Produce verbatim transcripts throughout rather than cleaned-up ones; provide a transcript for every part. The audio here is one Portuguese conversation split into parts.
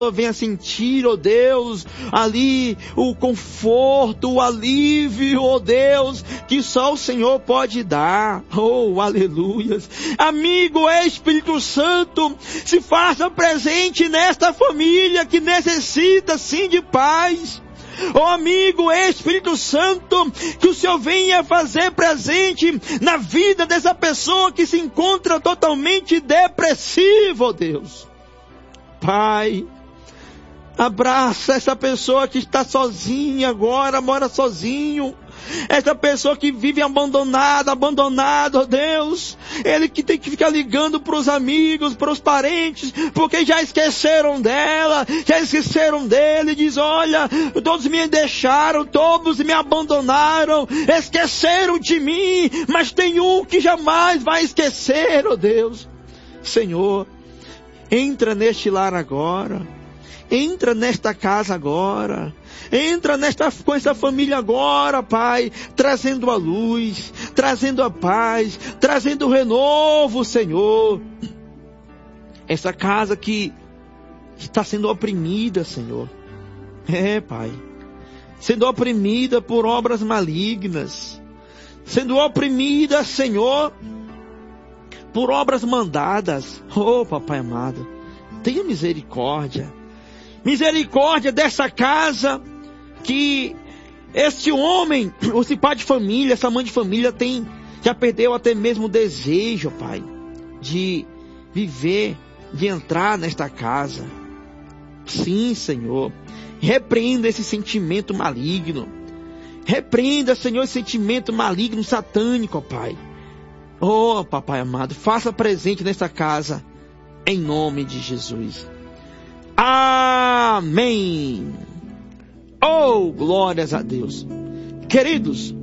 venha sentir, ó Deus, ali o conforto, o alívio, ó Deus, que só o Senhor pode dar. Oh, aleluias. Amigo Espírito Santo, se faça presente nesta família que necessita sim de paz. Oh amigo Espírito Santo, que o Senhor venha fazer presente na vida dessa pessoa que se encontra totalmente depressiva, oh Deus. Pai, abraça essa pessoa que está sozinha agora, mora sozinho. Essa pessoa que vive abandonada, abandonado, ó Deus. Ele que tem que ficar ligando para os amigos, para os parentes, porque já esqueceram dela, já esqueceram dele. Diz, olha, todos me deixaram, todos me abandonaram, esqueceram de mim, mas tem um que jamais vai esquecer, ó Deus. Senhor, entra neste lar agora. Entra nesta casa agora. Entra nesta, com essa família agora, Pai. Trazendo a luz, trazendo a paz, trazendo o renovo, Senhor. Essa casa que está sendo oprimida, Senhor. É, Pai. Sendo oprimida por obras malignas. Sendo oprimida, Senhor, por obras mandadas. Oh, Papai amado, tenha misericórdia. Misericórdia dessa casa que esse homem, esse pai de família, essa mãe de família tem, já perdeu até mesmo o desejo, Pai, de viver, de entrar nesta casa. Sim, Senhor, repreenda esse sentimento maligno. Repreenda, Senhor, esse sentimento maligno, satânico, Pai. Oh, Papai amado, faça presente nesta casa, em nome de Jesus. Amém. Oh, glórias a Deus. Queridos,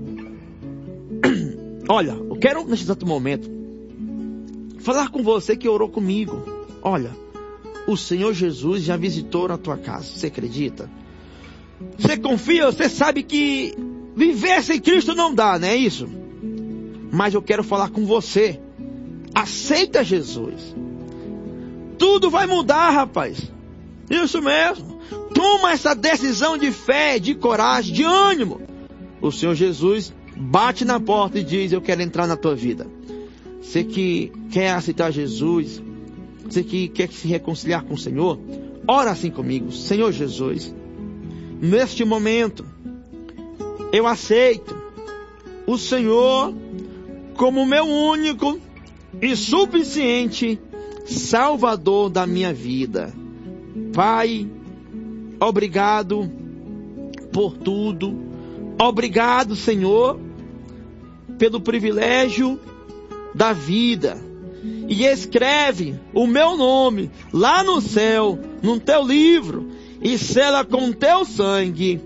olha, eu quero neste exato momento falar com você que orou comigo. Olha, o Senhor Jesus já visitou na tua casa. Você acredita? Você confia? Você sabe que viver sem Cristo não dá, não é isso? Mas eu quero falar com você. Aceita Jesus. Tudo vai mudar, rapaz. Isso mesmo. Toma essa decisão de fé, de coragem, de ânimo. O Senhor Jesus bate na porta e diz, eu quero entrar na tua vida. Você que quer aceitar Jesus, você que quer se reconciliar com o Senhor, ora assim comigo. Senhor Jesus, neste momento, eu aceito o Senhor como meu único e suficiente Salvador da minha vida. Pai, obrigado por tudo. Obrigado, Senhor, pelo privilégio da vida. E escreve o meu nome lá no céu, no teu livro, e sela com teu sangue.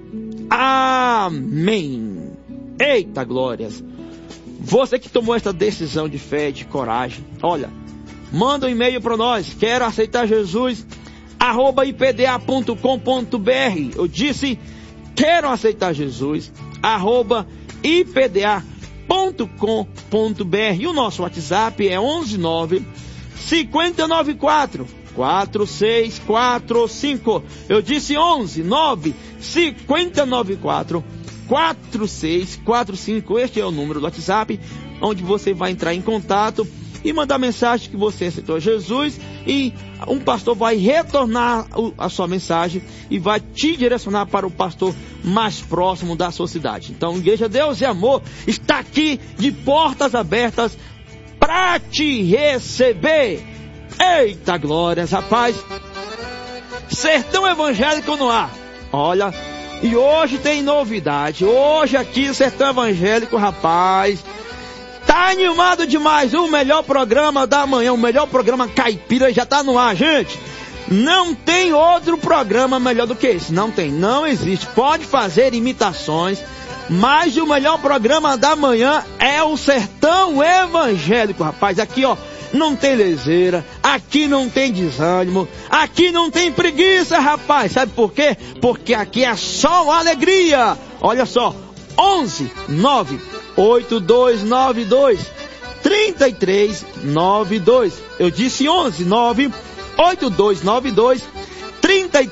Amém. Eita glórias. Você que tomou esta decisão de fé, de coragem, olha, manda um e-mail para nós. Quero aceitar Jesus, arroba i p d a ponto com ponto b r. Eu disse, quero aceitar Jesus, arroba i p d a ponto com ponto b r. E o nosso WhatsApp é onze nove cinco nove quatro quatro seis quatro cinco. Eu disse onze nove cinco nove quatro quatro seis quatro cinco. Este é o número do WhatsApp, onde você vai entrar em contato e mandar mensagem que você aceitou Jesus, e um pastor vai retornar a sua mensagem e vai te direcionar para o pastor mais próximo da sua cidade. Então, Igreja Deus e Amor está aqui de portas abertas para te receber. Eita glórias, rapaz. Sertão Evangélico no ar. Olha, e hoje tem novidade. Hoje aqui o Sertão Evangélico, rapaz, tá animado demais. O melhor programa da manhã, o melhor programa caipira já tá no ar, gente. Não tem outro programa melhor do que esse. Não tem, não existe. Pode fazer imitações, mas o melhor programa da manhã é o Sertão Evangélico, rapaz. Aqui, ó, não tem leseira, aqui não tem desânimo, aqui não tem preguiça, rapaz. Sabe por quê? Porque aqui é só alegria. Olha só, onze nove oito dois nove dois três três nove dois. Eu disse onze nove oito dois nove dois trinta e